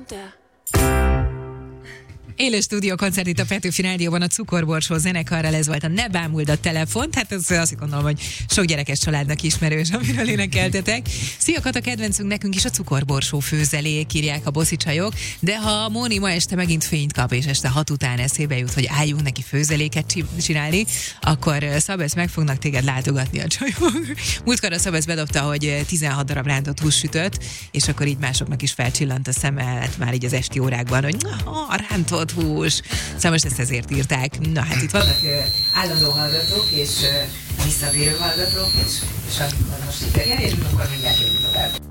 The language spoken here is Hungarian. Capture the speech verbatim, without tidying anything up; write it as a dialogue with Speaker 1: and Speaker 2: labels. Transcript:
Speaker 1: De.
Speaker 2: Élő stúdiókoncert itt a Petőfi Rádióban a Cukorborsó zenekarral, ez volt a Ne bámuld a telefont, hát ez azt gondolom, hogy sok gyerekes családnak ismerős, amiről énekeltetek. Szia Kata, kedvencünk nekünk is a Cukorborsó főzelék, írják a boszi csajok, de ha Móni ma este megint fényt kap, és este hat után eszébe jut, hogy álljunk neki főzeléket csinálni, akkor Szabesz meg fognak téged látogatni a csajok. Múltkor a Szabesz bedobta, hogy tizenhat darab rántott hús sütött, és akkor így másoknak is felcsillant a szeme, hát már így az esti órákban, hogy na, rántott hús. Szóval most ezt ezért írták. Na hát itt vannak uh, állandó hallgatók, és uh, visszatérő hallgatók, és, és akkor most itt elérjünk, akkor mindjárt jövünk tovább.